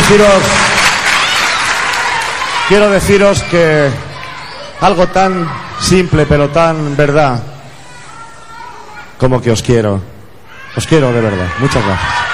deciros que algo tan simple pero tan verdad como que os quiero de verdad. Muchas gracias.